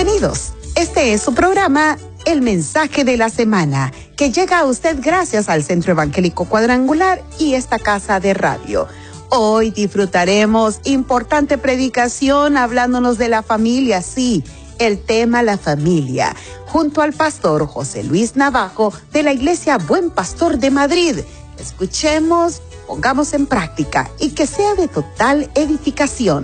Bienvenidos. Este es su programa, El Mensaje de la Semana, que llega a usted gracias al Centro Evangélico Cuadrangular y esta casa de radio. Hoy disfrutaremos importante predicación hablándonos de la familia, sí, el tema la familia, junto al pastor José Luis Navajo de la Iglesia Buen Pastor de Madrid. Escuchemos, pongamos en práctica y que sea de total edificación.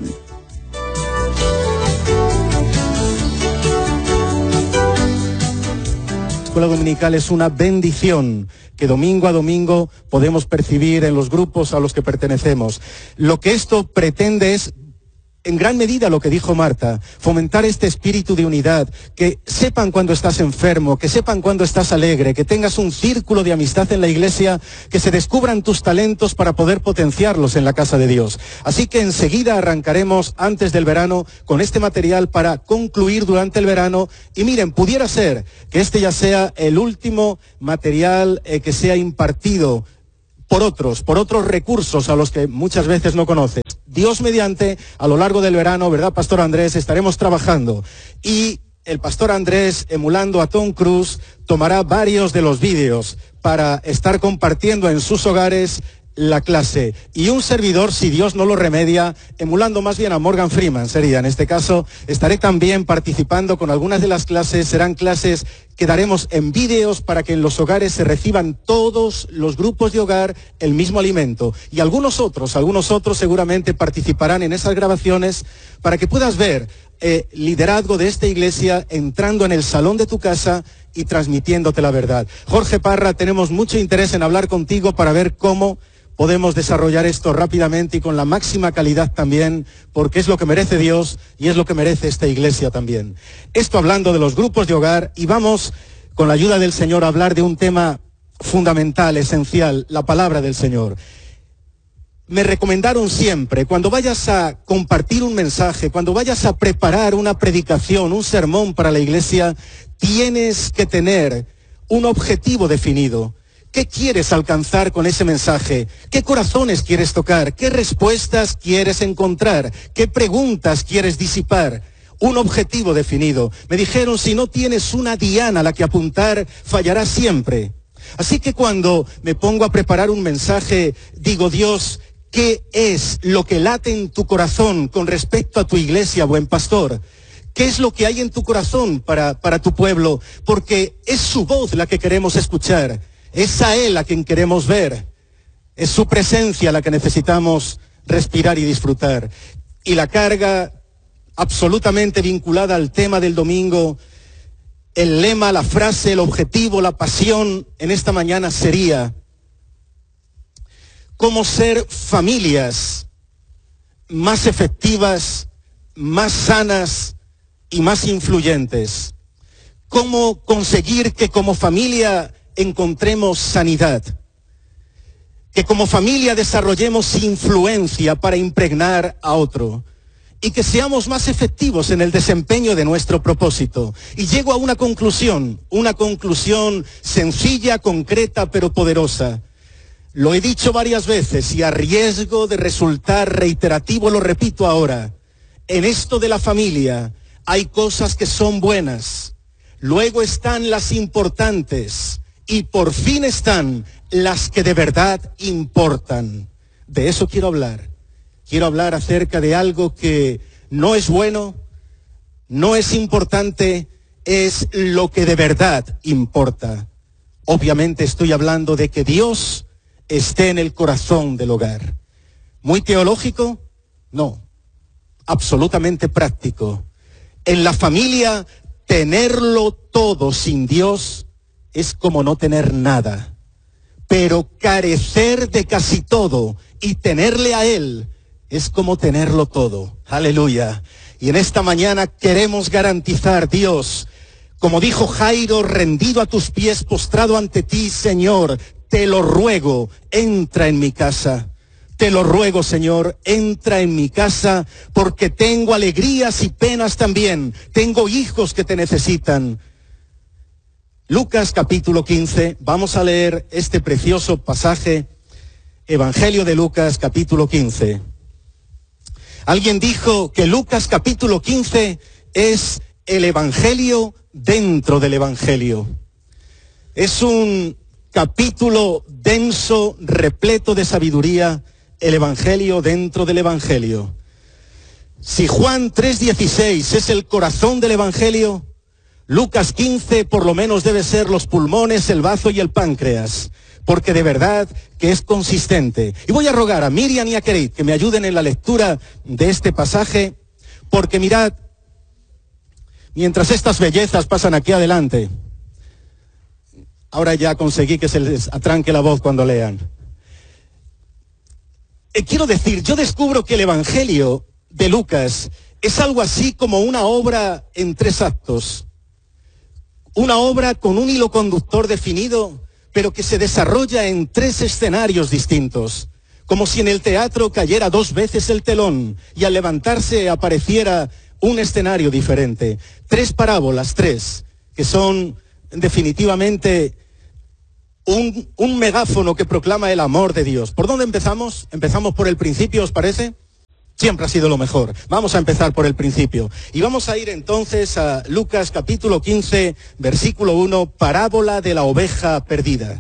La escuela dominical es una bendición que domingo a domingo podemos percibir en los grupos a los que pertenecemos. Lo que esto pretende es, en gran medida lo que dijo Marta, fomentar este espíritu de unidad, que sepan cuando estás enfermo, que sepan cuando estás alegre, que tengas un círculo de amistad en la iglesia, que se descubran tus talentos para poder potenciarlos en la casa de Dios. Así que enseguida arrancaremos antes del verano con este material para concluir durante el verano. Y miren, pudiera ser que este ya sea el último material que sea impartido por otros recursos a los que muchas veces no conoces. Dios mediante, a lo largo del verano, ¿verdad, Pastor Andrés? Estaremos trabajando. Y el Pastor Andrés, emulando a Tom Cruise, tomará varios de los vídeos para estar compartiendo en sus hogares la clase. Y un servidor, si Dios no lo remedia, emulando más bien a Morgan Freeman sería. En este caso, estaré también participando con algunas de las clases. Serán clases que daremos en vídeos para que en los hogares se reciban todos los grupos de hogar el mismo alimento. Y algunos otros seguramente participarán en esas grabaciones para que puedas ver liderazgo de esta iglesia entrando en el salón de tu casa y transmitiéndote la verdad. Jorge Parra, tenemos mucho interés en hablar contigo para ver cómo podemos desarrollar esto rápidamente y con la máxima calidad también, porque es lo que merece Dios y es lo que merece esta iglesia también. Esto hablando de los grupos de hogar, y vamos, con la ayuda del Señor, a hablar de un tema fundamental, esencial, la palabra del Señor. Me recomendaron siempre, cuando vayas a compartir un mensaje, cuando vayas a preparar una predicación, un sermón para la iglesia, tienes que tener un objetivo definido. ¿Qué quieres alcanzar con ese mensaje? ¿Qué corazones quieres tocar? ¿Qué respuestas quieres encontrar? ¿Qué preguntas quieres disipar? Un objetivo definido. Me dijeron, si no tienes una diana a la que apuntar, fallarás siempre. Así que cuando me pongo a preparar un mensaje, digo, Dios, ¿qué es lo que late en tu corazón con respecto a tu iglesia, Buen Pastor? ¿Qué es lo que hay en tu corazón para tu pueblo? Porque es su voz la que queremos escuchar. Es a Él a quien queremos ver. Es su presencia la que necesitamos respirar y disfrutar. Y la carga absolutamente vinculada al tema del domingo, el lema, la frase, el objetivo, la pasión en esta mañana sería cómo ser familias más efectivas, más sanas y más influyentes. Cómo conseguir que como familia encontremos sanidad, que como familia desarrollemos influencia para impregnar a otro y que seamos más efectivos en el desempeño de nuestro propósito. Y llego a una conclusión sencilla, concreta, pero poderosa. Lo he dicho varias veces y a riesgo de resultar reiterativo lo repito ahora. En esto de la familia hay cosas que son buenas, luego están las importantes, y por fin están las que de verdad importan. De eso quiero hablar. Quiero hablar acerca de algo que no es bueno, no es importante, es lo que de verdad importa. Obviamente estoy hablando de que Dios esté en el corazón del hogar. ¿Muy teológico? No. Absolutamente práctico. En la familia, tenerlo todo sin Dios es como no tener nada, pero carecer de casi todo y tenerle a Él es como tenerlo todo. Aleluya. Y en esta mañana queremos garantizar, Dios, como dijo Jairo, rendido a tus pies, postrado ante ti, Señor, te lo ruego, entra en mi casa. Te lo ruego, Señor, entra en mi casa, porque tengo alegrías y penas también. Tengo hijos que te necesitan. Lucas capítulo 15, vamos a leer este precioso pasaje, Evangelio de Lucas capítulo 15. Alguien dijo que Lucas capítulo 15 es el Evangelio dentro del Evangelio. Es un capítulo denso, repleto de sabiduría, el Evangelio dentro del Evangelio. Si Juan 3:16 es el corazón del Evangelio, Lucas 15 por lo menos debe ser los pulmones, el bazo y el páncreas, porque de verdad que es consistente. Y voy a rogar a Miriam y a Kerit que me ayuden en la lectura de este pasaje, porque mirad, mientras estas bellezas pasan aquí adelante, ahora ya conseguí que se les atranque la voz cuando lean. Quiero decir, yo descubro que el Evangelio de Lucas es algo así como una obra en 3 actos. Una obra con un hilo conductor definido, pero que se desarrolla en 3 escenarios distintos. Como si en el teatro cayera 2 veces el telón y al levantarse apareciera un escenario diferente. 3 parábolas, 3, que son definitivamente un megáfono que proclama el amor de Dios. ¿Por dónde empezamos? ¿Empezamos por el principio, os parece? Siempre ha sido lo mejor. Vamos a empezar por el principio. Y vamos a ir entonces a Lucas capítulo 15, versículo 1, parábola de la oveja perdida.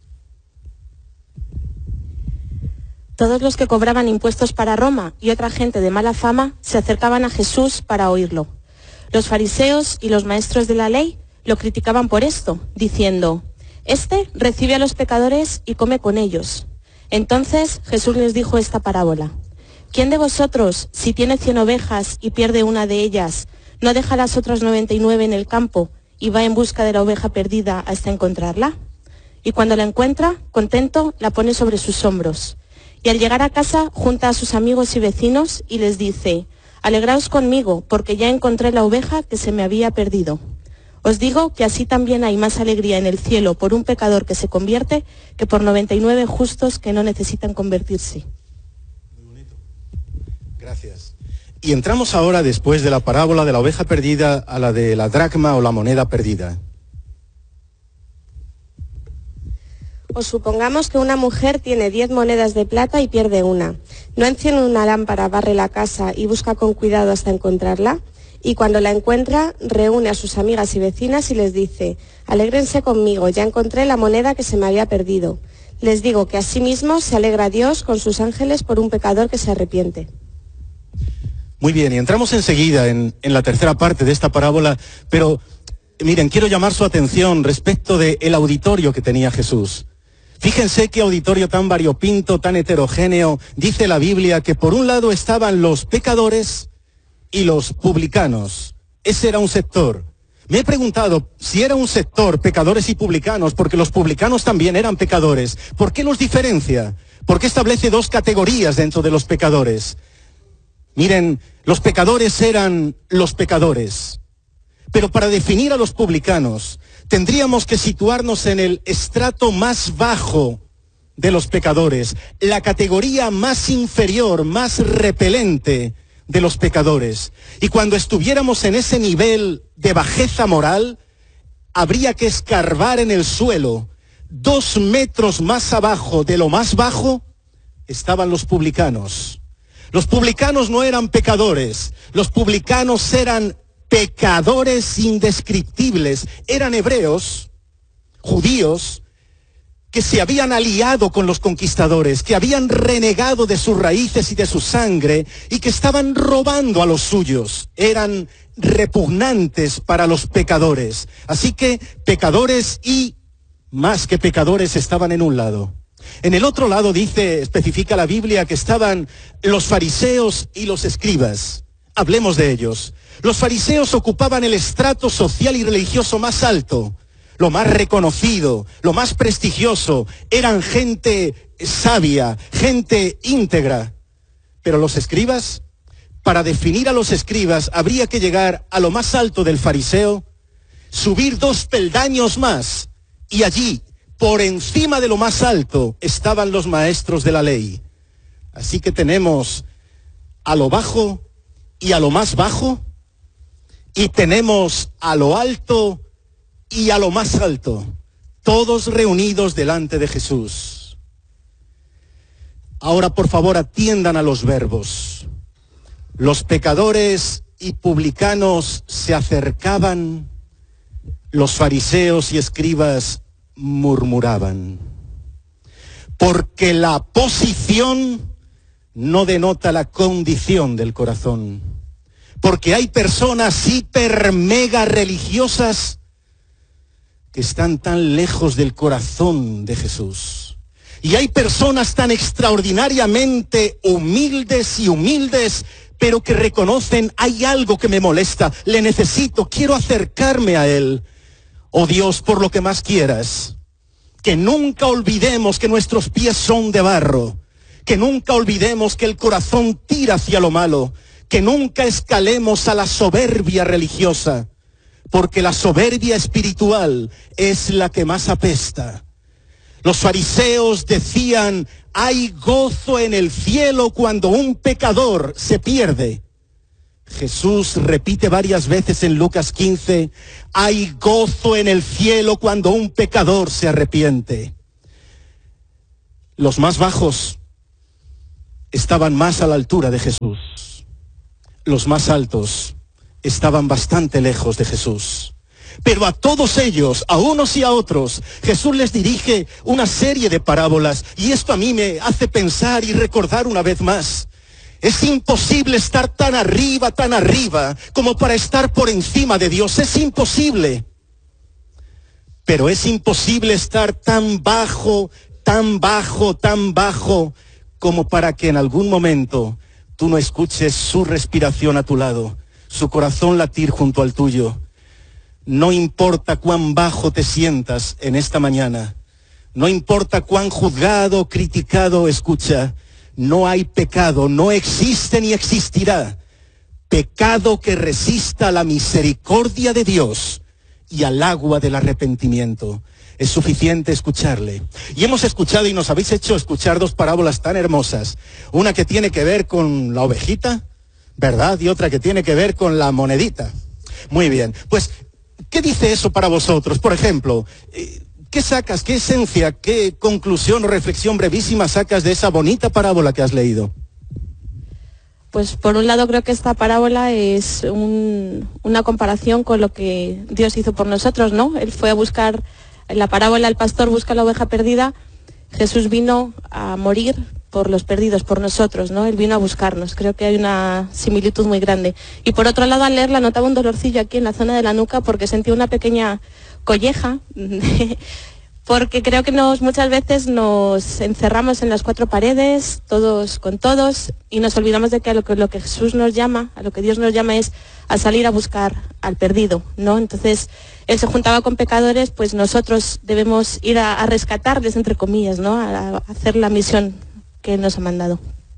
Todos los que cobraban impuestos para Roma y otra gente de mala fama se acercaban a Jesús para oírlo. Los fariseos y los maestros de la ley lo criticaban por esto, diciendo: «Este recibe a los pecadores y come con ellos». Entonces Jesús les dijo esta parábola: «¿Quién de vosotros, si tiene 100 ovejas y pierde una de ellas, no deja las otras 99 en el campo y va en busca de la oveja perdida hasta encontrarla? Y cuando la encuentra, contento, la pone sobre sus hombros. Y al llegar a casa, junta a sus amigos y vecinos y les dice: «Alegraos conmigo, porque ya encontré la oveja que se me había perdido». Os digo que así también hay más alegría en el cielo por un pecador que se convierte que por 99 justos que no necesitan convertirse». Muy bonito. Gracias. Y entramos ahora, después de la parábola de la oveja perdida, a la de la dracma o la moneda perdida. O supongamos que una mujer tiene 10 monedas de plata y pierde una. ¿No enciende una lámpara, barre la casa y busca con cuidado hasta encontrarla? Y cuando la encuentra, reúne a sus amigas y vecinas y les dice: «Alégrense conmigo, ya encontré la moneda que se me había perdido». Les digo que asimismo se alegra Dios con sus ángeles por un pecador que se arrepiente. Muy bien, y entramos enseguida en la tercera parte de esta parábola, pero miren, quiero llamar su atención respecto del auditorio que tenía Jesús. Fíjense qué auditorio tan variopinto, tan heterogéneo. Dice la Biblia que por un lado estaban los pecadores y los publicanos. Ese era un sector. Me he preguntado si era un sector pecadores y publicanos, porque los publicanos también eran pecadores. ¿Por qué los diferencia? ¿Por qué establece 2 categorías dentro de los pecadores? Miren, los pecadores eran los pecadores. Pero para definir a los publicanos, tendríamos que situarnos en el estrato más bajo de los pecadores, la categoría más inferior, más repelente de los pecadores. Y cuando estuviéramos en ese nivel de bajeza moral, habría que escarbar en el suelo. 2 metros más abajo de lo más bajo estaban los publicanos. Los publicanos no eran pecadores, los publicanos eran pecadores indescriptibles. Eran hebreos, judíos, que se habían aliado con los conquistadores, que habían renegado de sus raíces y de su sangre, y que estaban robando a los suyos. Eran repugnantes para los pecadores. Así que pecadores y más que pecadores estaban en un lado. En el otro lado especifica la Biblia que estaban los fariseos y los escribas. Hablemos de ellos. Los fariseos ocupaban el estrato social y religioso más alto, lo más reconocido, lo más prestigioso. Eran gente sabia, gente íntegra. Pero los escribas, para definir a los escribas, habría que llegar a lo más alto del fariseo, subir 2 peldaños más, y allí, por encima de lo más alto, estaban los maestros de la ley. Así que tenemos a lo bajo y a lo más bajo, y tenemos a lo alto y a lo más alto, todos reunidos delante de Jesús. Ahora, por favor, atiendan a los verbos. Los pecadores y publicanos se acercaban, los fariseos y escribas murmuraban. Porque la posición no denota la condición del corazón. Porque hay personas hiper mega religiosas que están tan lejos del corazón de Jesús. Y hay personas tan extraordinariamente humildes, pero que reconocen, hay algo que me molesta, le necesito, quiero acercarme a Él. Oh Dios, por lo que más quieras, que nunca olvidemos que nuestros pies son de barro, que nunca olvidemos que el corazón tira hacia lo malo, que nunca escalemos a la soberbia religiosa, porque la soberbia espiritual es la que más apesta. Los fariseos decían, hay gozo en el cielo cuando un pecador se pierde. Jesús repite varias veces en Lucas 15, hay gozo en el cielo cuando un pecador se arrepiente. Los más bajos estaban más a la altura de Jesús. Los más altos estaban bastante lejos de Jesús. Pero a todos ellos, a unos y a otros, Jesús les dirige una serie de parábolas. Y esto a mí me hace pensar y recordar una vez más. Es imposible estar tan arriba, como para estar por encima de Dios. Es imposible. Pero es imposible estar tan bajo, como para que en algún momento tú no escuches su respiración a tu lado, su corazón latir junto al tuyo. No importa cuán bajo te sientas en esta mañana, no importa cuán juzgado, criticado, escucha, no hay pecado, no existe ni existirá pecado que resista a la misericordia de Dios y al agua del arrepentimiento. Es suficiente escucharle. Y hemos escuchado y nos habéis hecho escuchar dos parábolas tan hermosas. Una que tiene que ver con la ovejita, ¿verdad? Y otra que tiene que ver con la monedita. Muy bien. Pues, ¿qué dice eso para vosotros? Por ejemplo, ¿qué sacas, qué esencia, qué conclusión o reflexión brevísima sacas de esa bonita parábola que has leído? Pues por un lado creo que esta parábola es una comparación con lo que Dios hizo por nosotros, ¿no? Él fue a buscar, en la parábola el pastor busca la oveja perdida, Jesús vino a morir por los perdidos, por nosotros, ¿no? Él vino a buscarnos, creo que hay una similitud muy grande. Y por otro lado, al leerla notaba un dolorcillo aquí en la zona de la nuca porque sentía una pequeña colleja, porque creo que muchas veces nos encerramos en las cuatro paredes, todos con todos, y nos olvidamos de que lo que Jesús nos llama, a lo que Dios nos llama es a salir a buscar al perdido, ¿no? Entonces, Él se juntaba con pecadores, pues nosotros debemos ir a rescatarles, entre comillas, ¿no? A hacer la misión que Él nos ha mandado.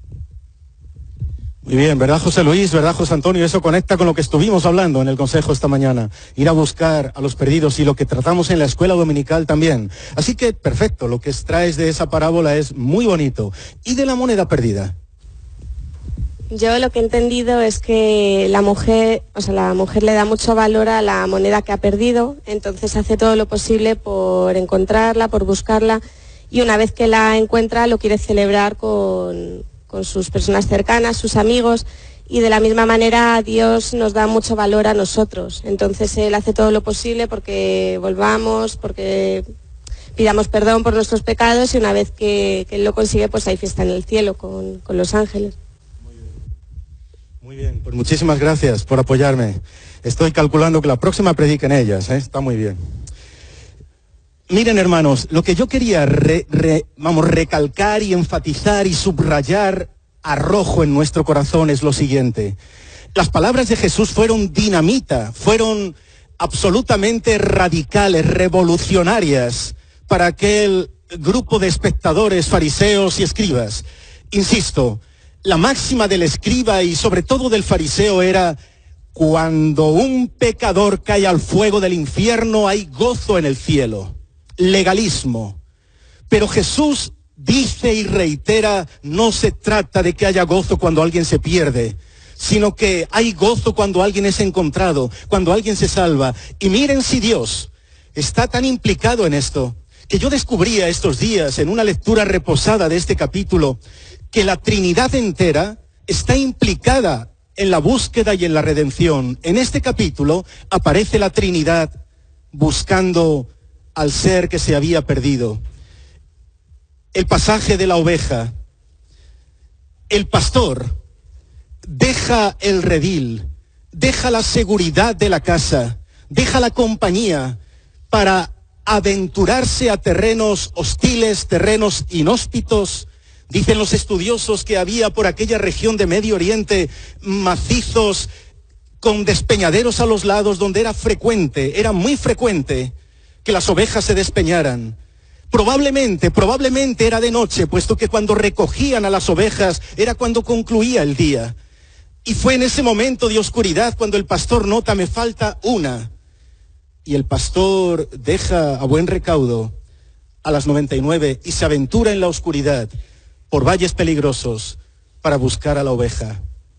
Muy bien, ¿verdad, José Luis? ¿Verdad, José Antonio? Eso conecta con lo que estuvimos hablando en el consejo esta mañana. Ir a buscar a los perdidos y lo que tratamos en la escuela dominical también. Así que, perfecto, lo que extraes de esa parábola es muy bonito. ¿Y de la moneda perdida? Yo lo que he entendido es que la mujer le da mucho valor a la moneda que ha perdido, entonces hace todo lo posible por encontrarla, por buscarla, y una vez que la encuentra lo quiere celebrar con sus personas cercanas, sus amigos, y de la misma manera Dios nos da mucho valor a nosotros. Entonces Él hace todo lo posible porque volvamos, porque pidamos perdón por nuestros pecados, y una vez que Él lo consigue, pues hay fiesta en el cielo con los ángeles. Muy bien, pues muchísimas gracias por apoyarme. Estoy calculando que la próxima prediquen ellas, ¿eh? Está muy bien. Miren, hermanos, lo que yo quería recalcar y enfatizar y subrayar a rojo en nuestro corazón es lo siguiente. Las palabras de Jesús fueron dinamita, fueron absolutamente radicales, revolucionarias para aquel grupo de espectadores, fariseos y escribas. Insisto, la máxima del escriba y sobre todo del fariseo era: cuando un pecador cae al fuego del infierno hay gozo en el cielo. Legalismo. Pero Jesús dice y reitera, no se trata de que haya gozo cuando alguien se pierde, sino que hay gozo cuando alguien es encontrado, cuando alguien se salva. Y miren si Dios está tan implicado en esto, que yo descubría estos días en una lectura reposada de este capítulo, que la Trinidad entera está implicada en la búsqueda y en la redención. En este capítulo aparece la Trinidad buscando al ser que se había perdido. El pasaje de la oveja. El pastor deja el redil, deja la seguridad de la casa, deja la compañía para aventurarse a terrenos hostiles, terrenos inhóspitos. Dicen los estudiosos que había por aquella región de Medio Oriente macizos con despeñaderos a los lados donde era muy frecuente que las ovejas se despeñaran. Probablemente era de noche, puesto que cuando recogían a las ovejas era cuando concluía el día. Y fue en ese momento de oscuridad cuando el pastor nota, me falta una. Y el pastor deja a buen recaudo a las 99 y se aventura en la oscuridad por valles peligrosos para buscar a la oveja.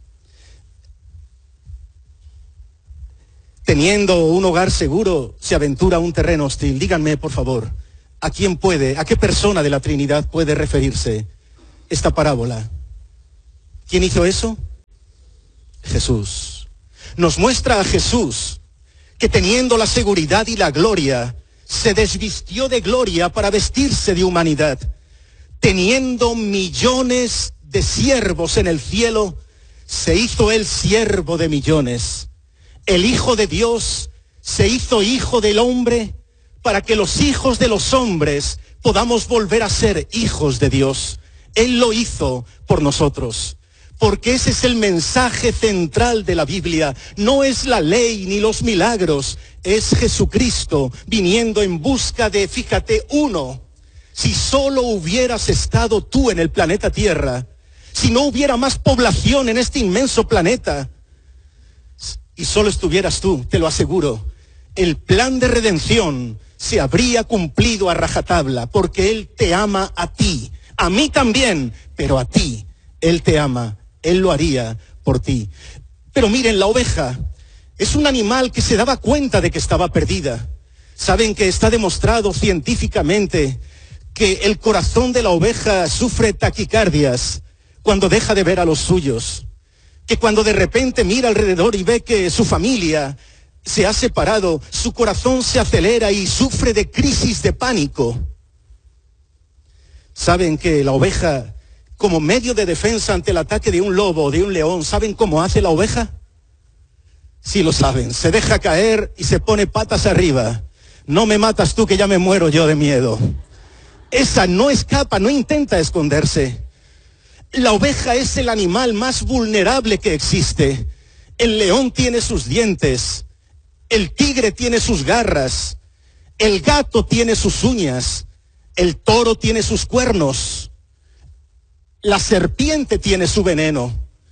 Teniendo un hogar seguro, se aventura a un terreno hostil. Díganme, por favor, ¿a qué persona de la Trinidad puede referirse esta parábola? ¿Quién hizo eso? Jesús. Nos muestra a Jesús que teniendo la seguridad y la gloria, se desvistió de gloria para vestirse de humanidad. Teniendo millones de siervos en el cielo, se hizo él siervo de millones. El Hijo de Dios se hizo hijo del hombre para que los hijos de los hombres podamos volver a ser hijos de Dios. Él lo hizo por nosotros. Porque ese es el mensaje central de la Biblia. No es la ley ni los milagros, es Jesucristo viniendo en busca de, fíjate, uno. Si solo hubieras estado tú en el planeta Tierra, si no hubiera más población en este inmenso planeta, y solo estuvieras tú, te lo aseguro, el plan de redención se habría cumplido a rajatabla, porque Él te ama a ti, a mí también, pero a ti, Él te ama. Él lo haría por ti. Pero miren, la oveja es un animal que se daba cuenta de que estaba perdida. Saben que está demostrado científicamente que el corazón de la oveja sufre taquicardias cuando deja de ver a los suyos. Que cuando de repente mira alrededor y ve que su familia se ha separado, su corazón se acelera y sufre de crisis de pánico. Saben que la oveja, como medio de defensa ante el ataque de un lobo o de un león, ¿saben cómo hace la oveja? Sí lo saben, se deja caer y se pone patas arriba. No me matas tú que ya me muero yo de miedo. Esa no escapa, no intenta esconderse. La oveja es el animal más vulnerable que existe. El león tiene sus dientes, el tigre tiene sus garras, el gato tiene sus uñas, el toro tiene sus cuernos. La serpiente tiene su veneno.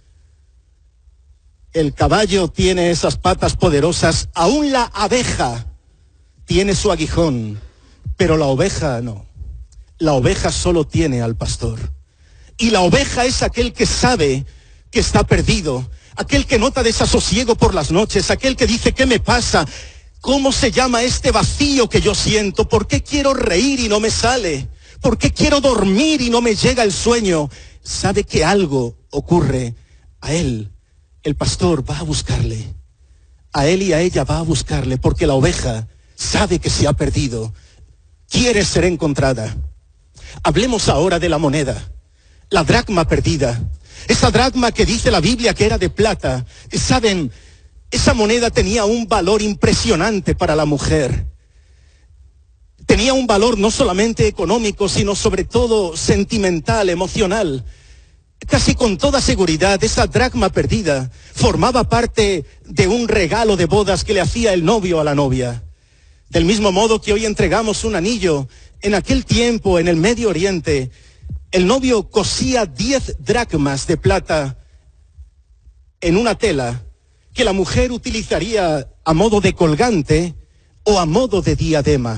El caballo tiene esas patas poderosas. Aún la abeja tiene su aguijón. Pero la oveja no. La oveja solo tiene al pastor. Y la oveja es aquel que sabe que está perdido. Aquel que nota desasosiego por las noches. Aquel que dice, ¿qué me pasa? ¿Cómo se llama este vacío que yo siento? ¿Por qué quiero reír y no me sale? ¿Por qué quiero dormir y no me llega el sueño? Sabe que algo ocurre. A él, el pastor, va a buscarle. A él y a ella va a buscarle, porque la oveja sabe que se ha perdido. Quiere ser encontrada. Hablemos ahora de la moneda. La dracma perdida. Esa dracma que dice la Biblia que era de plata. Saben, esa moneda tenía un valor impresionante para la mujer. Tenía un valor no solamente económico, sino sobre todo sentimental, emocional. Casi con toda seguridad, esa dracma perdida formaba parte de un regalo de bodas que le hacía el novio a la novia. Del mismo modo que hoy entregamos un anillo, en aquel tiempo, en el Medio Oriente, el novio cosía 10 dracmas de plata en una tela que la mujer utilizaría a modo de colgante o a modo de diadema.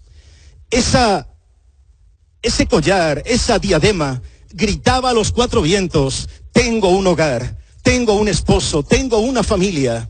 Ese collar, esa diadema, gritaba a los cuatro vientos, tengo un hogar, tengo un esposo, tengo una familia.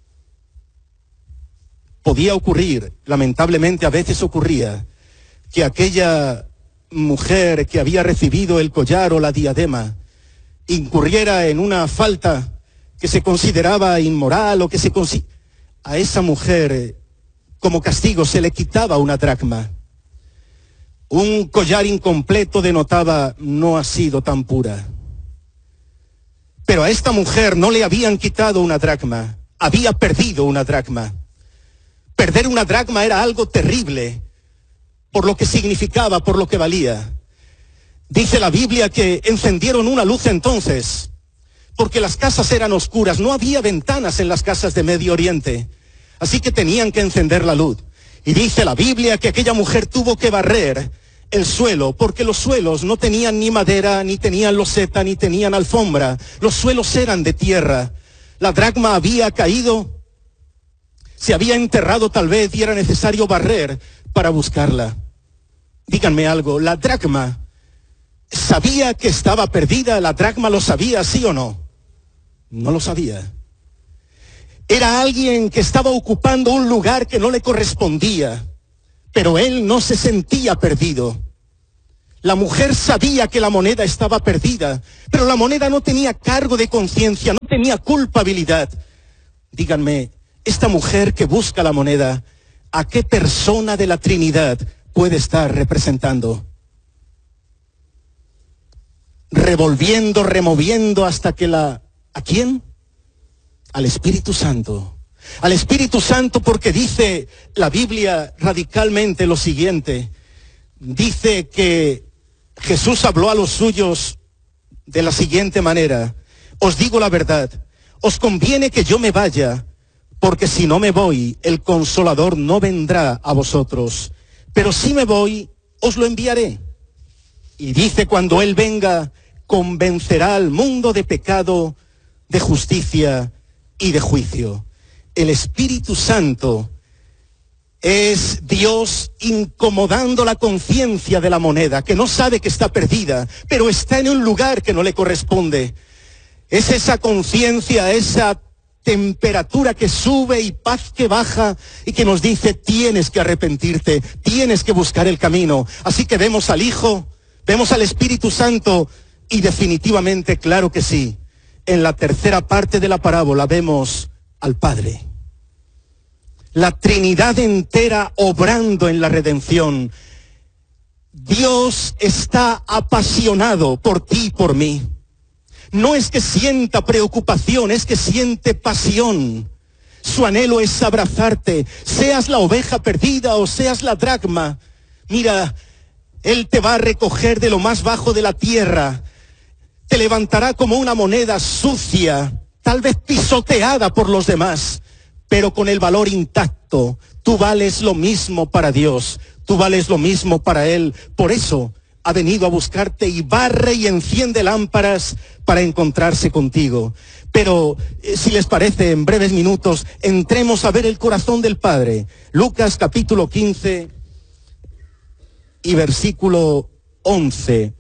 Podía ocurrir, lamentablemente a veces ocurría, que aquella mujer que había recibido el collar o la diadema incurriera en una falta que se consideraba inmoral o que a esa mujer, como castigo, se le quitaba una dracma. Un collar incompleto denotaba: no ha sido tan pura. Pero a esta mujer no le habían quitado una dracma, había perdido una dracma. Perder una dracma era algo terrible, por lo que significaba, por lo que valía. Dice la Biblia que encendieron una luz entonces, porque las casas eran oscuras, no había ventanas en las casas de Medio Oriente, así que tenían que encender la luz. Y dice la Biblia que aquella mujer tuvo que barrer el suelo, porque los suelos no tenían ni madera, ni tenían loseta, ni tenían alfombra. Los suelos eran de tierra. La dracma había caído, se había enterrado tal vez y era necesario barrer para buscarla. Díganme algo, ¿la dracma sabía que estaba perdida? ¿La dracma lo sabía, sí o no? No lo sabía. Era alguien que estaba ocupando un lugar que no le correspondía, pero él no se sentía perdido. La mujer sabía que la moneda estaba perdida, pero la moneda no tenía cargo de conciencia, no tenía culpabilidad. Díganme, esta mujer que busca la moneda, ¿a qué persona de la Trinidad puede estar representando? Revolviendo, removiendo hasta que ¿a quién? Al Espíritu Santo. Al Espíritu Santo, porque dice la Biblia radicalmente lo siguiente. Dice que Jesús habló a los suyos de la siguiente manera: os digo la verdad, os conviene que yo me vaya, porque si no me voy, el Consolador no vendrá a vosotros. Pero si me voy, os lo enviaré. Y dice: cuando Él venga, convencerá al mundo de pecado, de justicia y de juicio. El Espíritu Santo es Dios incomodando la conciencia de la moneda, que no sabe que está perdida, pero está en un lugar que no le corresponde. Es esa conciencia, esa temperatura que sube y paz que baja y que nos dice: tienes que arrepentirte, tienes que buscar el camino. Así que vemos al Hijo, vemos al Espíritu Santo y definitivamente, claro que sí, en la tercera parte de la parábola vemos al Padre. La Trinidad entera obrando en la redención. Dios está apasionado por ti y por mí. No es que sienta preocupación, es que siente pasión. Su anhelo es abrazarte, seas la oveja perdida o seas la dracma. Mira, Él te va a recoger de lo más bajo de la tierra. Te levantará como una moneda sucia, tal vez pisoteada por los demás, pero con el valor intacto. Tú vales lo mismo para Dios, tú vales lo mismo para Él. Por eso ha venido a buscarte y barre y enciende lámparas para encontrarse contigo. Pero, si les parece, en breves minutos, entremos a ver el corazón del Padre. Lucas capítulo 15 y versículo 11.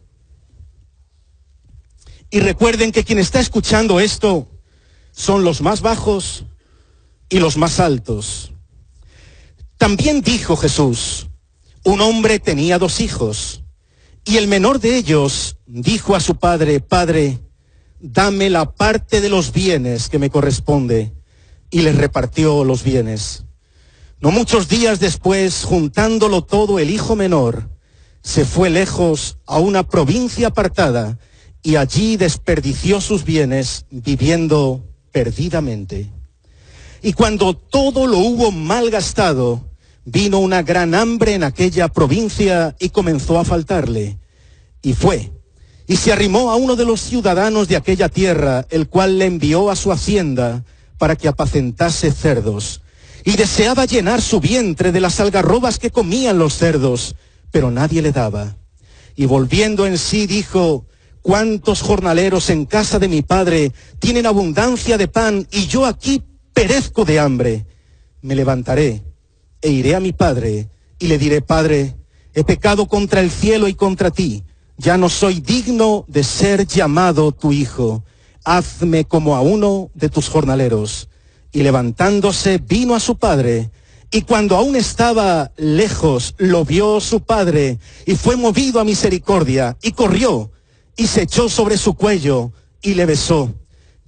Y recuerden que quien está escuchando esto son los más bajos y los más altos. También dijo Jesús: un hombre tenía 2 hijos, y el menor de ellos dijo a su padre: Padre, dame la parte de los bienes que me corresponde, y les repartió los bienes. No muchos días después, juntándolo todo, el hijo menor se fue lejos a una provincia apartada, y allí desperdició sus bienes viviendo perdidamente. Y cuando todo lo hubo malgastado, vino una gran hambre en aquella provincia y comenzó a faltarle. Y fue, y se arrimó a uno de los ciudadanos de aquella tierra, el cual le envió a su hacienda para que apacentase cerdos. Y deseaba llenar su vientre de las algarrobas que comían los cerdos, pero nadie le daba. Y volviendo en sí dijo: ¿cuántos jornaleros en casa de mi padre tienen abundancia de pan y yo aquí perezco de hambre? Me levantaré e iré a mi padre y le diré: Padre, he pecado contra el cielo y contra ti. Ya no soy digno de ser llamado tu hijo. Hazme como a uno de tus jornaleros. Y levantándose vino a su padre. Y cuando aún estaba lejos, lo vio su padre y fue movido a misericordia y corrió y se echó sobre su cuello y le besó.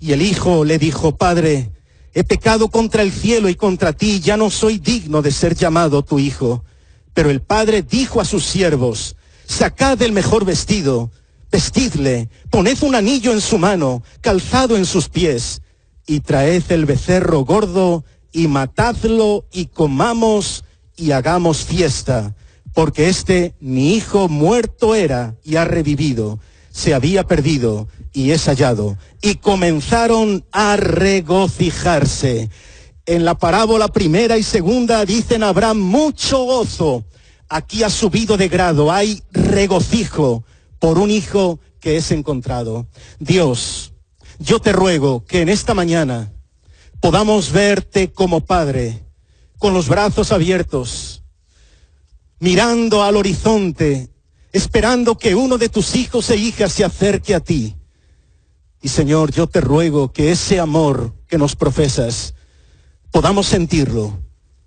Y el hijo le dijo, Padre, he pecado contra el cielo y contra ti, ya no soy digno de ser llamado tu hijo. Pero el padre dijo a sus siervos, sacad el mejor vestido, vestidle, poned un anillo en su mano, calzado en sus pies, y traed el becerro gordo, y matadlo, y comamos, y hagamos fiesta, porque mi hijo muerto era, y ha revivido, se había perdido, y es hallado. Y comenzaron a regocijarse. En la parábola primera y segunda dicen, habrá mucho gozo. Aquí ha subido de grado, hay regocijo por un hijo que es encontrado. Dios, yo te ruego que en esta mañana podamos verte como Padre, con los brazos abiertos, mirando al horizonte, esperando que uno de tus hijos e hijas se acerque a ti. Y Señor, yo te ruego que ese amor que nos profesas, podamos sentirlo.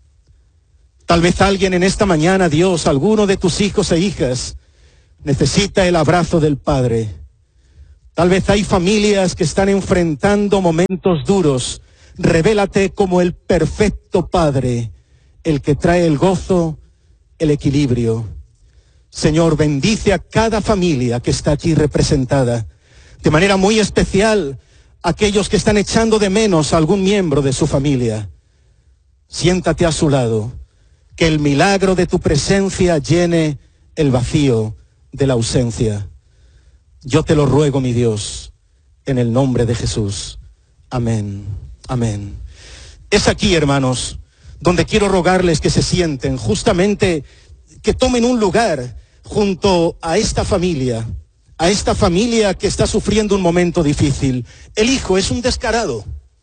Tal vez alguien en esta mañana, Dios, alguno de tus hijos e hijas, necesita el abrazo del Padre. Tal vez hay familias que están enfrentando momentos duros. Revélate como el perfecto Padre, el que trae el gozo, el equilibrio. Señor, bendice a cada familia que está aquí representada. De manera muy especial, aquellos que están echando de menos a algún miembro de su familia. Siéntate a su lado, que el milagro de tu presencia llene el vacío de la ausencia. Yo te lo ruego, mi Dios, en el nombre de Jesús. Amén, amén. Es aquí, hermanos, donde quiero rogarles que se sienten, justamente que tomen un lugar junto a esta familia que está sufriendo un momento difícil. El hijo es un descarado.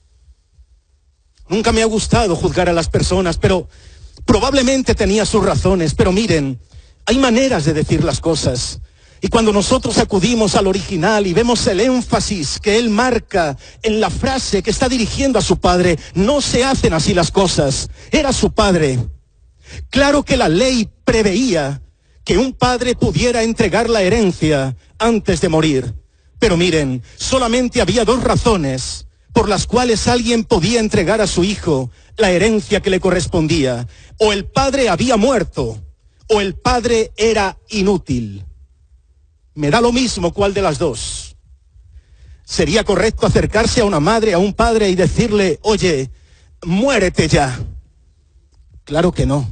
Nunca me ha gustado juzgar a las personas, pero probablemente tenía sus razones. Pero miren, hay maneras de decir las cosas. Y cuando nosotros acudimos al original y vemos el énfasis que él marca en la frase que está dirigiendo a su padre, no se hacen así las cosas. Era su padre. Claro que la ley preveía que un padre pudiera entregar la herencia antes de morir. Pero miren, solamente había dos razones por las cuales alguien podía entregar a su hijo la herencia que le correspondía. O el padre había muerto, o el padre era inútil. Me da lo mismo cuál de las dos. ¿Sería correcto acercarse a una madre, a un padre y decirle, oye, muérete ya? Claro que no.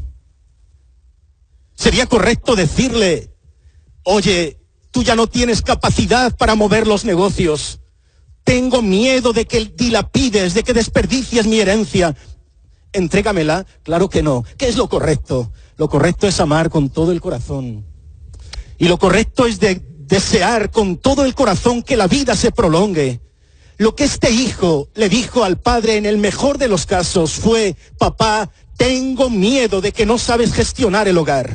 ¿Sería correcto decirle, oye, tú ya no tienes capacidad para mover los negocios? Tengo miedo de que dilapides, de que desperdicies mi herencia. Entrégamela. Claro que no. ¿Qué es lo correcto? Lo correcto es amar con todo el corazón. Y lo correcto es desear con todo el corazón que la vida se prolongue. Lo que este hijo le dijo al padre en el mejor de los casos fue, papá, tengo miedo de que no sabes gestionar el hogar.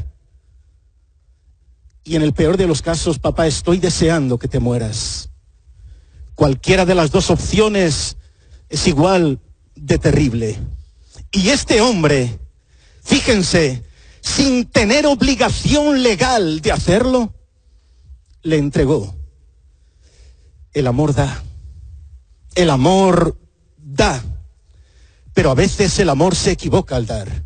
Y en el peor de los casos, papá, estoy deseando que te mueras. Cualquiera de las dos opciones es igual de terrible. Y este hombre, fíjense, sin tener obligación legal de hacerlo, le entregó. El amor da. El amor da. Pero a veces el amor se equivoca al dar.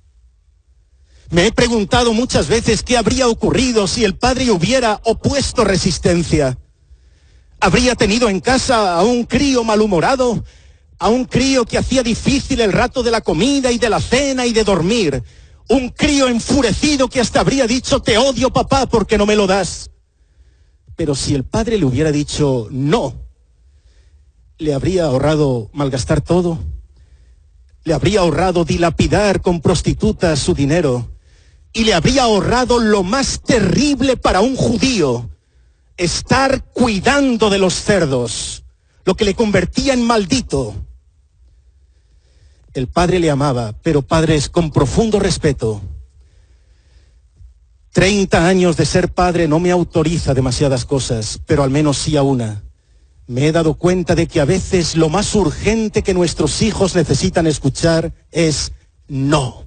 Me he preguntado muchas veces qué habría ocurrido si el padre hubiera opuesto resistencia. ¿Habría tenido en casa a un crío malhumorado? ¿A un crío que hacía difícil el rato de la comida y de la cena y de dormir? ¿Un crío enfurecido que hasta habría dicho, te odio papá porque no me lo das? Pero si el padre le hubiera dicho no, ¿le habría ahorrado malgastar todo? ¿Le habría ahorrado dilapidar con prostitutas su dinero? Y le habría ahorrado lo más terrible para un judío, estar cuidando de los cerdos, lo que le convertía en maldito. El padre le amaba, pero padres, con profundo respeto. 30 años de ser padre no me autoriza demasiadas cosas, pero al menos sí a una. Me he dado cuenta de que a veces lo más urgente que nuestros hijos necesitan escuchar es no.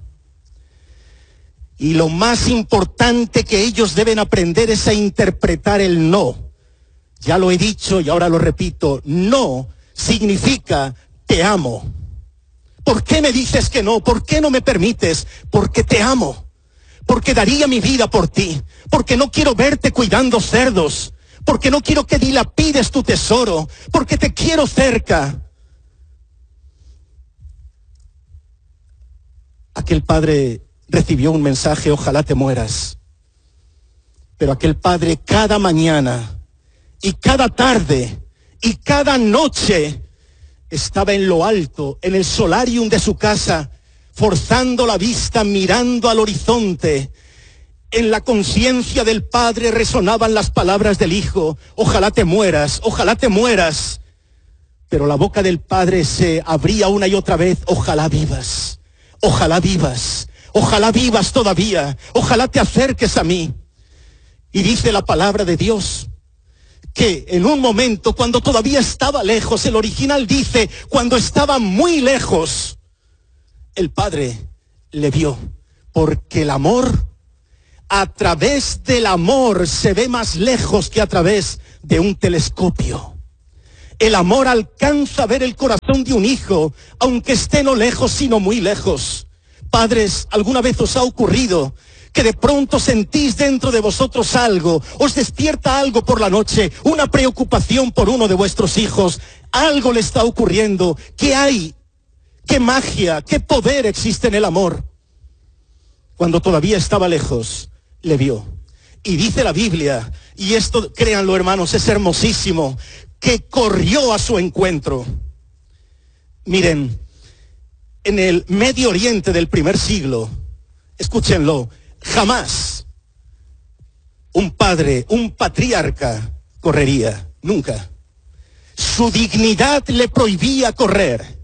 Y lo más importante que ellos deben aprender es a interpretar el no. Ya lo he dicho y ahora lo repito, no significa te amo. ¿Por qué me dices que no? ¿Por qué no me permites? Porque te amo. Porque daría mi vida por ti. Porque no quiero verte cuidando cerdos. Porque no quiero que dilapides tu tesoro. Porque te quiero cerca. Aquel padre recibió un mensaje, ojalá te mueras. Pero aquel padre cada mañana y cada tarde y cada noche estaba en lo alto, en el solarium de su casa, forzando la vista, mirando al horizonte. En la conciencia del padre resonaban las palabras del hijo, ojalá te mueras, ojalá te mueras. Pero la boca del padre se abría una y otra vez, ojalá vivas, ojalá vivas, ojalá vivas todavía, ojalá te acerques a mí. Y dice la palabra de Dios que en un momento, cuando todavía estaba lejos, el original dice, cuando estaba muy lejos, el padre le vio, porque el amor, a través del amor se ve más lejos que a través de un telescopio. El amor alcanza a ver el corazón de un hijo, aunque esté no lejos, sino muy lejos. Padres, ¿alguna vez os ha ocurrido que de pronto sentís dentro de vosotros algo, os despierta algo por la noche, una preocupación por uno de vuestros hijos, algo le está ocurriendo? ¿Qué hay? ¿Qué magia, qué poder existe en el amor? Cuando todavía estaba lejos, le vio. Y dice la Biblia, y esto, créanlo hermanos, es hermosísimo, que corrió a su encuentro. Miren, en el Medio Oriente del primer siglo, escúchenlo, jamás un padre, un patriarca correría, nunca. Su dignidad le prohibía correr.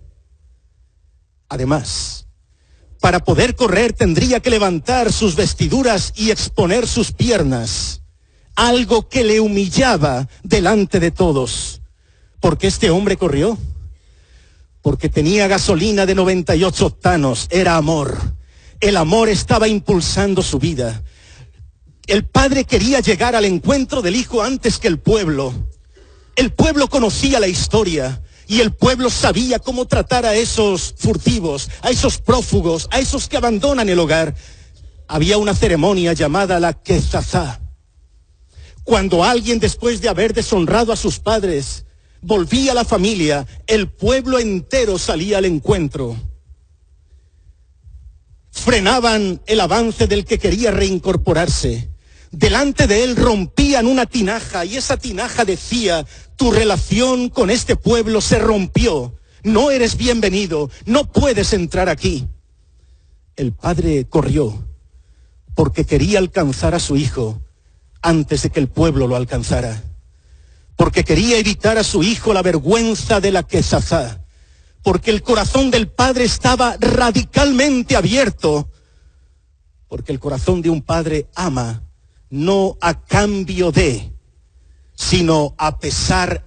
Además, para poder correr tendría que levantar sus vestiduras y exponer sus piernas, algo que le humillaba delante de todos. ¿Por qué este hombre corrió? Porque tenía gasolina de 98 octanos, era amor. El amor estaba impulsando su vida. El padre quería llegar al encuentro del hijo antes que el pueblo. El pueblo conocía la historia y el pueblo sabía cómo tratar a esos furtivos, a esos prófugos, a esos que abandonan el hogar. Había una ceremonia llamada la Quezazá. Cuando alguien, después de haber deshonrado a sus padres, volvía a la familia, el pueblo entero salía al encuentro. Frenaban el avance del que quería reincorporarse. Delante de él rompían una tinaja y esa tinaja decía, tu relación con este pueblo se rompió, no eres bienvenido, no puedes entrar aquí. El padre corrió porque quería alcanzar a su hijo antes de que el pueblo lo alcanzara, porque quería evitar a su hijo la vergüenza de la Quezazá, porque el corazón del padre estaba radicalmente abierto, porque el corazón de un padre ama no a cambio de, sino a pesar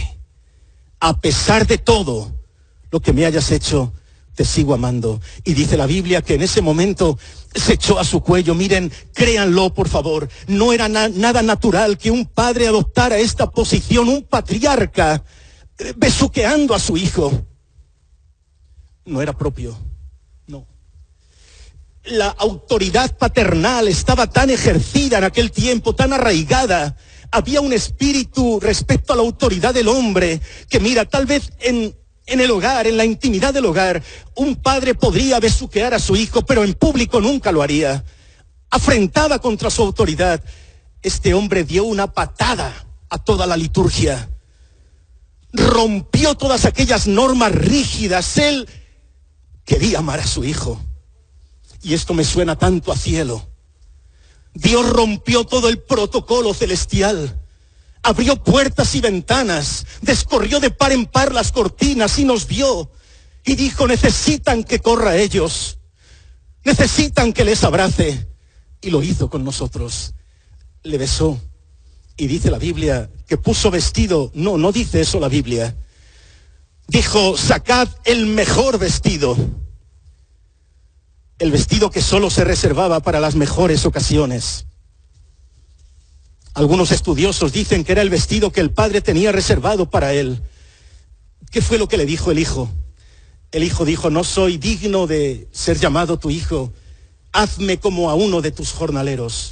de todo lo que me hayas hecho, te sigo amando. Y dice la Biblia que en ese momento se echó a su cuello. Miren, créanlo por favor, no era nada natural que un padre adoptara esta posición, un patriarca besuqueando a su hijo. No era propio, no. La autoridad paternal estaba tan ejercida en aquel tiempo, tan arraigada. Había un espíritu respecto a la autoridad del hombre, que mira, tal vez en el hogar, en la intimidad del hogar, un padre podría besuquear a su hijo, pero en público nunca lo haría. Afrentaba contra su autoridad. Este hombre dio una patada a toda la liturgia. Rompió todas aquellas normas rígidas. Él quería amar a su hijo. Y esto me suena tanto a cielo. Dios rompió todo el protocolo celestial. Abrió puertas y ventanas, descorrió de par en par las cortinas y nos vio. Y dijo, necesitan que corra a ellos. Necesitan que les abrace. Y lo hizo con nosotros. Le besó. Y dice la Biblia que puso vestido. No dice eso la Biblia. Dijo, sacad el mejor vestido. El vestido que solo se reservaba para las mejores ocasiones. Algunos estudiosos dicen que era el vestido que el padre tenía reservado para él. ¿Qué fue lo que le dijo el hijo? El hijo dijo: no soy digno de ser llamado tu hijo, hazme como a uno de tus jornaleros.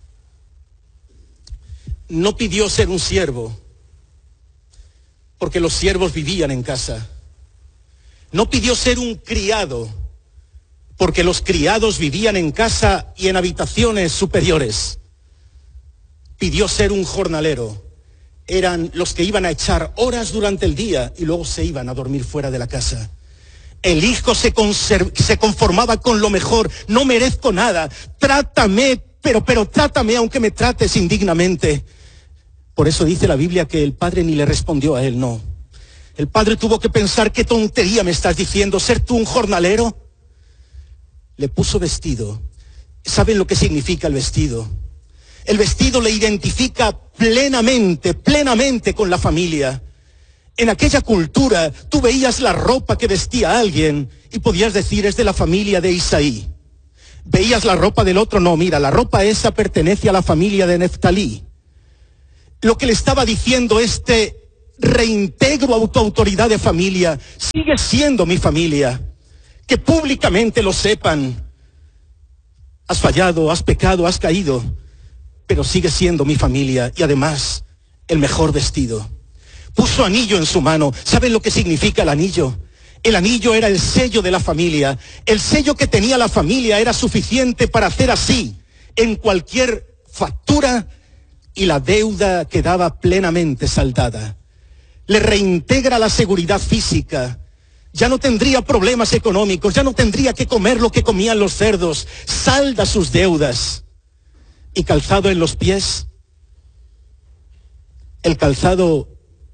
No pidió ser un siervo, porque los siervos vivían en casa. No pidió ser un criado, porque los criados vivían en casa y en habitaciones superiores. Pidió ser un jornalero. Eran los que iban a echar horas durante el día y luego se iban a dormir fuera de la casa. El hijo se conformaba con lo mejor. No merezco nada. Trátame, pero trátame aunque me trates indignamente. Por eso dice la Biblia que el padre ni le respondió a él, no. El padre tuvo que pensar: qué tontería me estás diciendo, ¿ser tú un jornalero? Le puso vestido. ¿Saben lo que significa el vestido? El vestido le identifica plenamente con la familia. En aquella cultura tú veías la ropa que vestía alguien y podías decir: es de la familia de Isaí. Veías la ropa del otro: no, mira, la ropa esa pertenece a la familia de Neftalí. Lo que le estaba diciendo reintegro a tu autoridad de familia, sigue siendo mi familia. Que públicamente lo sepan. Has fallado, has pecado, has caído, pero sigue siendo mi familia y además el mejor vestido. Puso anillo en su mano. ¿Saben lo que significa el anillo? El anillo era el sello de la familia. El sello que tenía la familia era suficiente para hacer así en cualquier factura y la deuda quedaba plenamente saldada. Le reintegra la seguridad física. Ya no tendría problemas económicos, ya no tendría que comer lo que comían los cerdos. Salda sus deudas. Y calzado en los pies. El calzado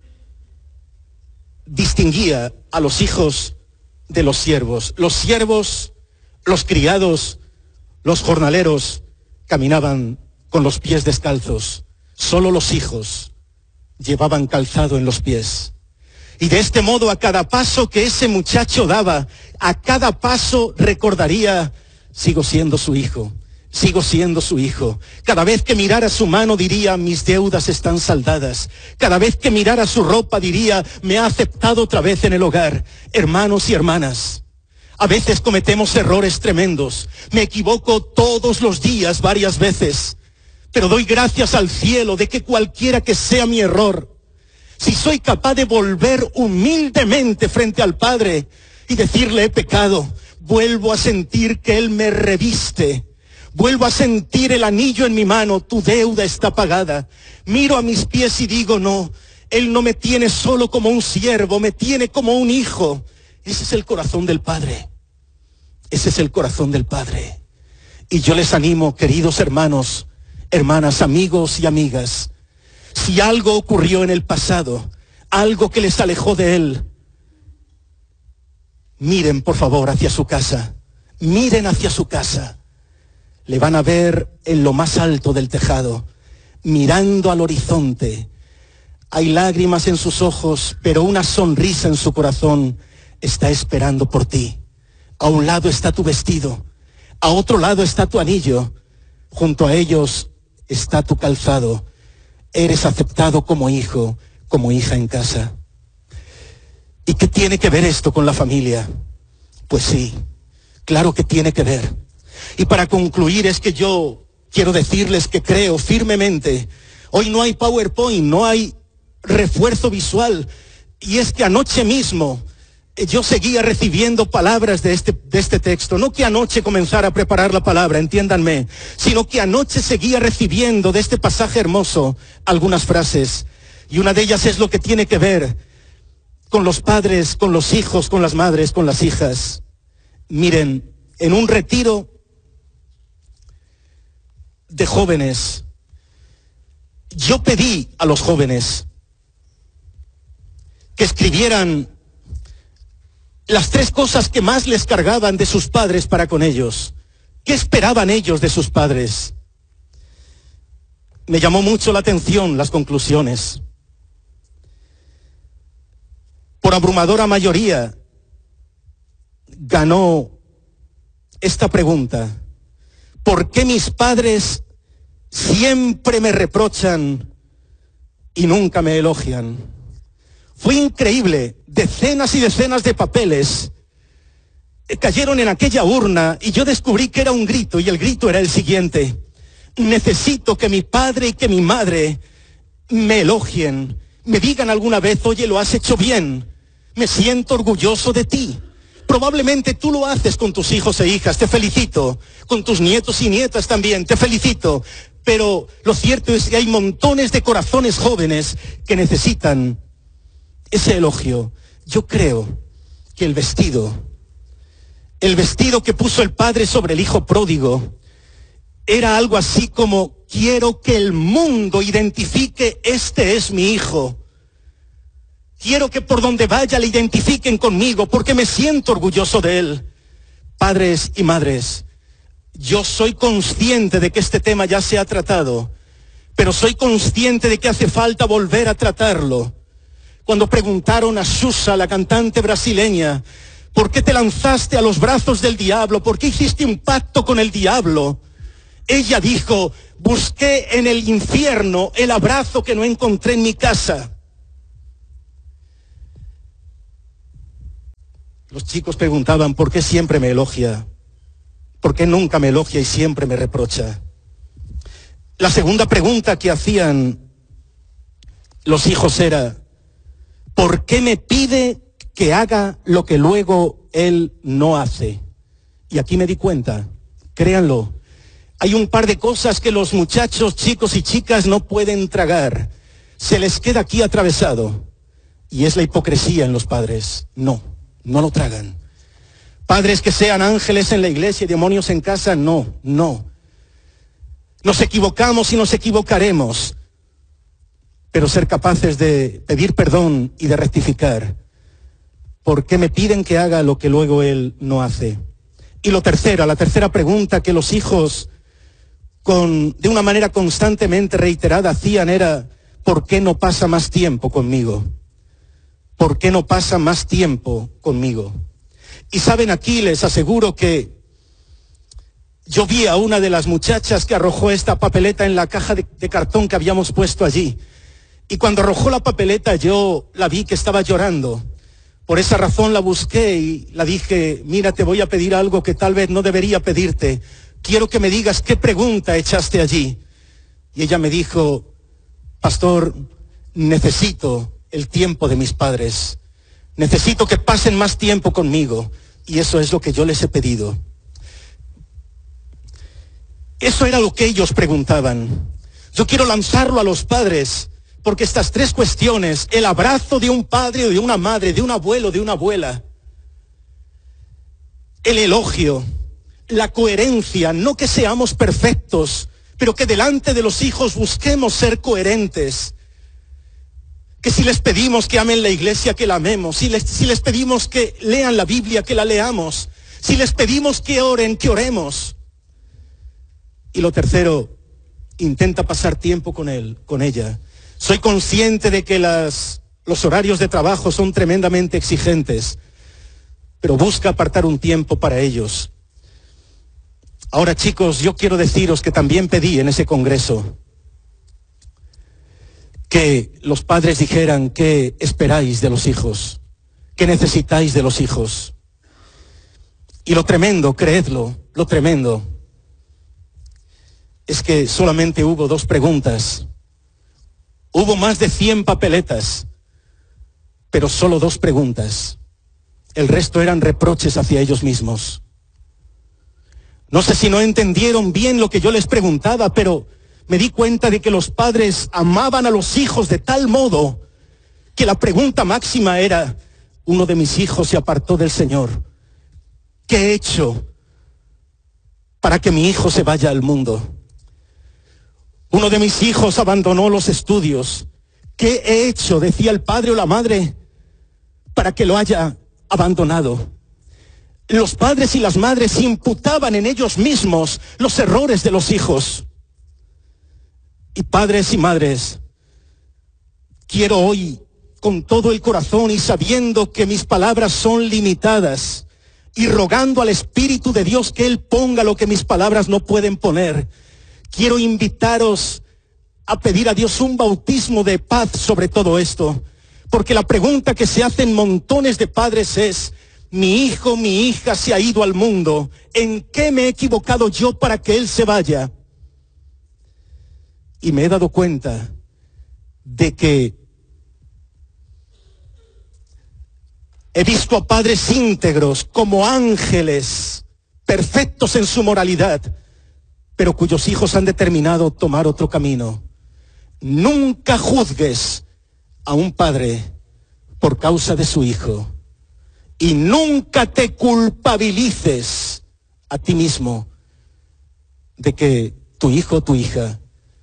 distinguía a los hijos de los siervos. Los siervos, los criados, los jornaleros caminaban con los pies descalzos. Solo los hijos llevaban calzado en los pies. Y de este modo, a cada paso que ese muchacho daba, a cada paso recordaría: sigo siendo su hijo, sigo siendo su hijo. Cada vez que mirara su mano diría: mis deudas están saldadas. Cada vez que mirara su ropa diría: me ha aceptado otra vez en el hogar. Hermanos y hermanas, a veces cometemos errores tremendos. Me equivoco todos los días varias veces. Pero doy gracias al cielo de que cualquiera que sea mi error, si soy capaz de volver humildemente frente al Padre y decirle: he pecado, vuelvo a sentir que Él me reviste, vuelvo a sentir el anillo en mi mano, tu deuda está pagada. Miro a mis pies y digo: no, Él no me tiene solo como un siervo, me tiene como un hijo. Ese es el corazón del Padre. Ese es el corazón del Padre. Y yo les animo, queridos hermanos, hermanas, amigos y amigas, si algo ocurrió en el pasado, algo que les alejó de Él, miren por favor hacia su casa, miren hacia su casa. Le van a ver en lo más alto del tejado, mirando al horizonte. Hay lágrimas en sus ojos, pero una sonrisa en su corazón está esperando por ti. A un lado está tu vestido, a otro lado está tu anillo, junto a ellos está tu calzado. Eres aceptado como hijo, como hija en casa. ¿Y qué tiene que ver esto con la familia? Pues sí, claro que tiene que ver. Y para concluir es que yo quiero decirles que creo firmemente, hoy no hay PowerPoint, no hay refuerzo visual, y es que anoche mismo yo seguía recibiendo palabras de este texto. No que anoche comenzara a preparar la palabra, entiéndanme, sino que anoche seguía recibiendo de este pasaje hermoso algunas frases. Y una de ellas es lo que tiene que ver con los padres, con los hijos, con las madres, con las hijas. Miren, en un retiro de jóvenes, yo pedí a los jóvenes que escribieran las 3 cosas que más les cargaban de sus padres para con ellos. ¿Qué esperaban ellos de sus padres? Me llamó mucho la atención las conclusiones. Por abrumadora mayoría ganó esta pregunta: ¿por qué mis padres siempre me reprochan y nunca me elogian? Fue increíble. Decenas y decenas de papeles cayeron en aquella urna y yo descubrí que era un grito, y el grito era el siguiente: necesito que mi padre y que mi madre me elogien, me digan alguna vez: oye, lo has hecho bien, me siento orgulloso de ti. Probablemente tú lo haces con tus hijos e hijas, te felicito, con tus nietos y nietas también, te felicito. Pero lo cierto es que hay montones de corazones jóvenes que necesitan ese elogio. Yo creo que el vestido que puso el padre sobre el hijo pródigo era algo así como: quiero que el mundo identifique, este es mi hijo. Quiero que por donde vaya le identifiquen conmigo, porque me siento orgulloso de él. Padres y madres, yo soy consciente de que este tema ya se ha tratado, pero soy consciente de que hace falta volver a tratarlo. Cuando preguntaron a Xuxa, la cantante brasileña, ¿por qué te lanzaste a los brazos del diablo? ¿Por qué hiciste un pacto con el diablo? Ella dijo: busqué en el infierno el abrazo que no encontré en mi casa. Los chicos preguntaban: ¿por qué siempre me elogia? ¿Por qué nunca me elogia y siempre me reprocha? La segunda pregunta que hacían los hijos era: ¿por qué me pide que haga lo que luego él no hace? Y aquí me di cuenta, créanlo, hay un par de cosas que los muchachos, chicos y chicas no pueden tragar. Se les queda aquí atravesado. Y es la hipocresía en los padres. No lo tragan. Padres que sean ángeles en la iglesia y demonios en casa, no. Nos equivocamos y nos equivocaremos. Pero ser capaces de pedir perdón y de rectificar. ¿Por qué me piden que haga lo que luego él no hace? Y la tercera pregunta que los hijos de una manera constantemente reiterada hacían era: ¿por qué no pasa más tiempo conmigo? ¿Por qué no pasa más tiempo conmigo? Y saben, aquí les aseguro que yo vi a una de las muchachas que arrojó esta papeleta en la caja de cartón que habíamos puesto allí. Y cuando arrojó la papeleta yo la vi que estaba llorando. Por esa razón la busqué y la dije: mira, te voy a pedir algo que tal vez no debería pedirte. Quiero que me digas qué pregunta echaste allí. Y ella me dijo: pastor, necesito el tiempo de mis padres. Necesito que pasen más tiempo conmigo. Y eso es lo que yo les he pedido. Eso era lo que ellos preguntaban. Yo quiero lanzarlo a los padres, porque estas tres cuestiones: el abrazo de un padre o de una madre, de un abuelo, de una abuela, el elogio, la coherencia, no que seamos perfectos, pero que delante de los hijos busquemos ser coherentes. Que si les pedimos que amen la iglesia, que la amemos. Si les pedimos que lean la Biblia, que la leamos. Si les pedimos que oren, que oremos. Y lo tercero, intenta pasar tiempo con él, con ella. Soy consciente de que los horarios de trabajo son tremendamente exigentes, pero busca apartar un tiempo para ellos. Ahora, chicos, yo quiero deciros que también pedí en ese congreso que los padres dijeran qué esperáis de los hijos, qué necesitáis de los hijos. Y lo tremendo, creedlo, lo tremendo es que solamente hubo 2 preguntas. Hubo más de 100 papeletas, pero solo 2 preguntas. El resto eran reproches hacia ellos mismos. No sé si no entendieron bien lo que yo les preguntaba, pero me di cuenta de que los padres amaban a los hijos de tal modo que la pregunta máxima era: uno de mis hijos se apartó del Señor. ¿Qué he hecho para que mi hijo se vaya al mundo? Uno de mis hijos abandonó los estudios. ¿Qué he hecho, decía el padre o la madre, para que lo haya abandonado? Los padres y las madres imputaban en ellos mismos los errores de los hijos. Y padres y madres, quiero hoy, con todo el corazón y sabiendo que mis palabras son limitadas, y rogando al Espíritu de Dios que Él ponga lo que mis palabras no pueden poner, quiero invitaros a pedir a Dios un bautismo de paz sobre todo esto, Porque la pregunta que se hacen montones de padres es: mi hijo, mi hija se ha ido al mundo, ¿en qué me he equivocado yo para que él se vaya? Y me he dado cuenta de que he visto a padres íntegros como ángeles, perfectos en su moralidad, pero cuyos hijos han determinado tomar otro camino. Nunca juzgues a un padre por causa de su hijo. Y nunca te culpabilices a ti mismo de que tu hijo o tu hija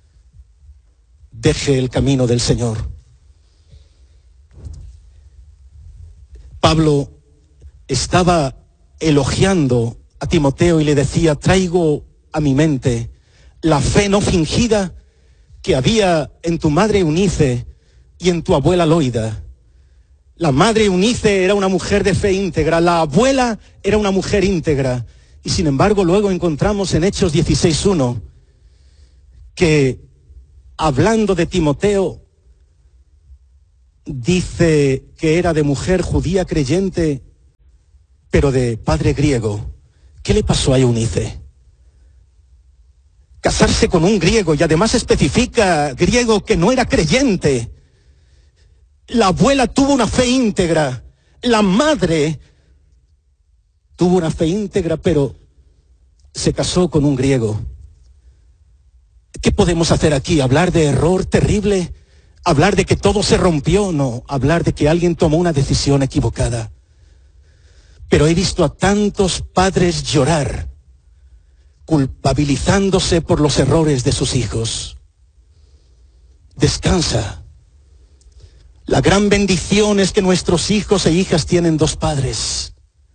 deje el camino del Señor. Pablo estaba elogiando a Timoteo y le decía: traigo a mi mente la fe no fingida que había en tu madre Eunice y en tu abuela Loida. La madre Eunice era una mujer de fe íntegra, la abuela era una mujer íntegra. Y sin embargo luego encontramos en Hechos 16:1 que, hablando de Timoteo, dice que era de mujer judía creyente, pero de padre griego. ¿Qué le pasó a Eunice? Casarse con un griego, y además especifica griego que no era creyente. La abuela tuvo una fe íntegra, la madre tuvo una fe íntegra, pero se casó con un griego. ¿Qué podemos hacer aquí? ¿Hablar de error terrible? ¿Hablar de que todo se rompió? No, hablar de que alguien tomó una decisión equivocada. Pero he visto a tantos padres llorar, culpabilizándose por los errores de sus hijos. Descansa. La gran bendición es que nuestros hijos e hijas tienen dos padres.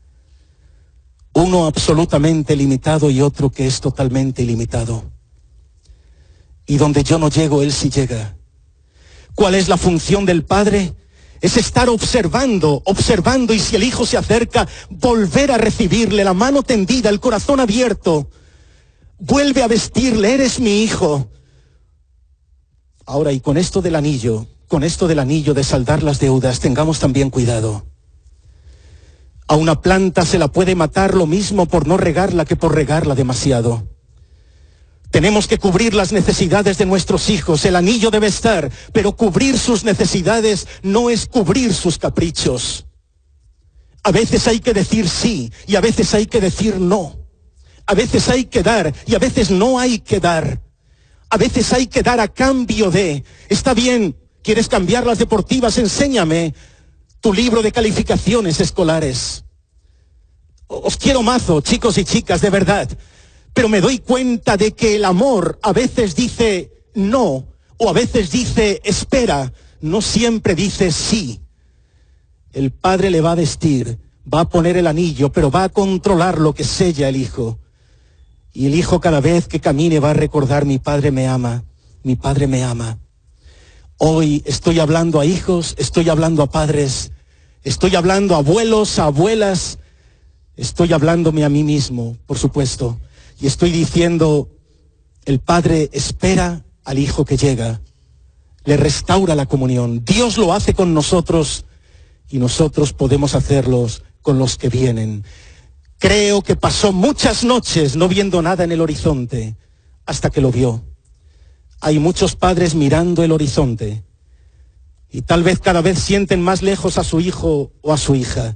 Uno absolutamente limitado y otro que es totalmente ilimitado. Y donde yo no llego, él sí llega. ¿Cuál es la función del padre? Es estar observando, y si el hijo se acerca, volver a recibirle, la mano tendida, el corazón abierto. Vuelve a vestirle: eres mi hijo. Ahora, y con esto del anillo de saldar las deudas, tengamos también cuidado. A una planta se la puede matar lo mismo por no regarla que por regarla demasiado. Tenemos que cubrir las necesidades de nuestros hijos. El anillo debe estar, pero cubrir sus necesidades no es cubrir sus caprichos. A veces hay que decir sí y a veces hay que decir no. A veces hay que dar y a veces no hay que dar. A veces hay que dar a cambio de. Está bien, ¿quieres cambiar las deportivas? Enséñame tu libro de calificaciones escolares. Os quiero mazo, chicos y chicas, de verdad. Pero me doy cuenta de que el amor a veces dice no, o a veces dice espera, no siempre dice sí. El padre le va a vestir, va a poner el anillo, pero va a controlar lo que sella el hijo. Y el hijo, cada vez que camine, va a recordar: mi padre me ama, mi padre me ama. Hoy estoy hablando a hijos, estoy hablando a padres, estoy hablando a abuelos, a abuelas, estoy hablándome a mí mismo, por supuesto. Y estoy diciendo: el padre espera al hijo que llega, le restaura la comunión. Dios lo hace con nosotros y nosotros podemos hacerlos con los que vienen. Creo que pasó muchas noches no viendo nada en el horizonte hasta que lo vio. Hay muchos padres mirando el horizonte y tal vez cada vez sienten más lejos a su hijo o a su hija.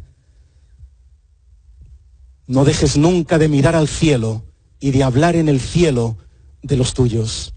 No dejes nunca de mirar al cielo y de hablar en el cielo de los tuyos.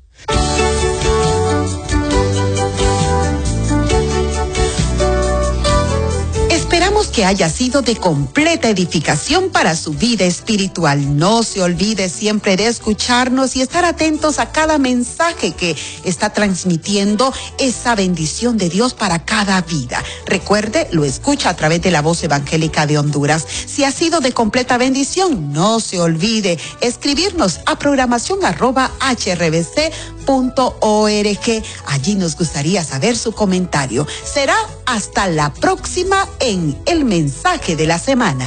Esperamos que haya sido de completa edificación para su vida espiritual. No se olvide siempre de escucharnos y estar atentos a cada mensaje que está transmitiendo esa bendición de Dios para cada vida. Recuerde, lo escucha a través de la Voz Evangélica de Honduras. Si ha sido de completa bendición, no se olvide escribirnos a programación@hrbc.org. Allí nos gustaría saber su comentario. Será hasta la próxima en El Mensaje de la Semana.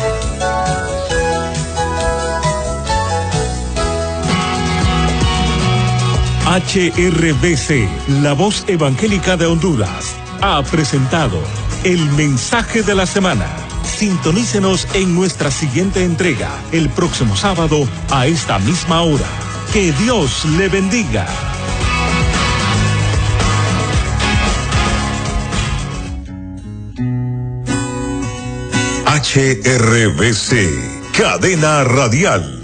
HRBC, la Voz Evangélica de Honduras, ha presentado el mensaje de la semana. Sintonícenos en nuestra siguiente entrega, el próximo sábado a esta misma hora. Que Dios le bendiga. HRBC, Cadena Radial.